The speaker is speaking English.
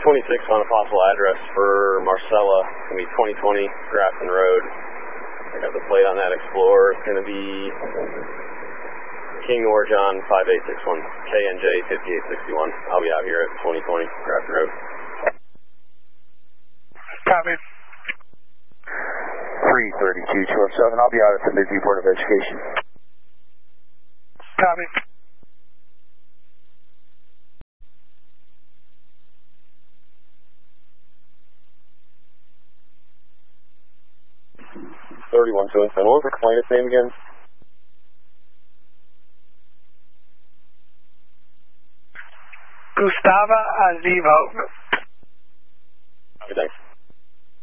26 on a possible address for Marcella. It's going to be 2020 Grafton Road. I got the plate on that Explorer. It's going to be King Nor John 5861, KNJ 5861. I'll be out here at 2020 Grafton Road. Copy. 332-207, I'll be out at the Bisbee Board of Education. Copy. What was the complainant's name again? Gustava Azevo. Okay, thanks.